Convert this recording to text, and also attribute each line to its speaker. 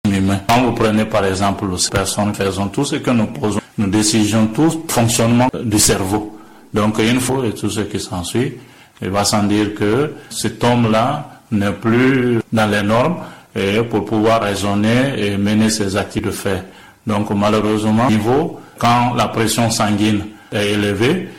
Speaker 1: humain. Quand vous prenez par exemple ces personnes, faisons tout ce que nous posons, nous décisions tout fonctionnement du cerveau. Donc une fois et tout ce qui s'ensuit, il va sans dire que cet homme-là n'est plus dans les normes et pour pouvoir raisonner et mener ses actes de fait. Donc malheureusement, quand la pression sanguine est élevée,